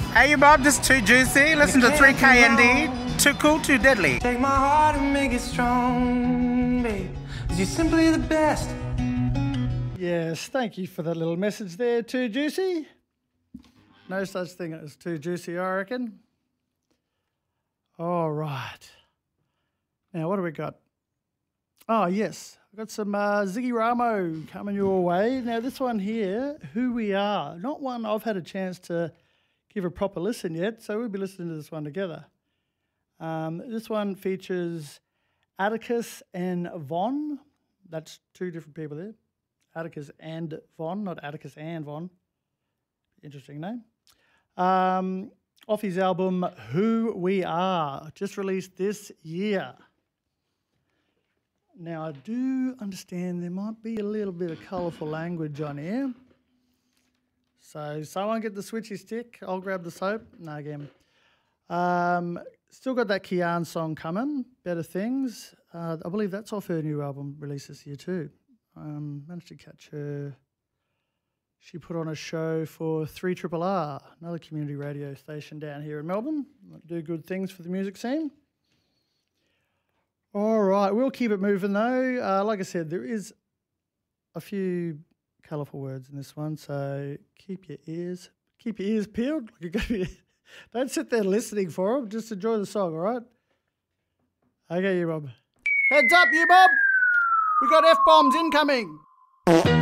Hey, you Bob, this is Too Juicy. Listen to 3KND. Too cool, too deadly. Take my heart and make it strong, babe. 'Cause you're simply the best. Yes, thank you for that little message there, Too Juicy. No such thing as Too Juicy, I reckon. All right. Now, what do we got? Oh, yes. I've got some Ziggy Ramo coming your way. Now, this one here, Who We Are, not one I've had a chance to give a proper listen yet, so we'll be listening to this one together. This one features Atticus and Von. That's two different people there. Atticus and Von, not Atticus and Von. Interesting name. Off his album Who We Are, just released this year. Now, I do understand there might be a little bit of colourful language on here. So, someone get the switchy stick. I'll grab the soap. No, again. Still got that Kian song coming, Better Things. I believe that's off her new album released this year too. Managed to catch her. She put on a show for 3RRR, another community radio station down here in Melbourne. Do good things for the music scene. All right, we'll keep it moving though. Like I said, there is a few colourful words in this one, so keep your ears peeled. Don't sit there listening for them. Just enjoy the song, all right? Okay, you Bob. Heads up, you Bob. We got F-bombs incoming.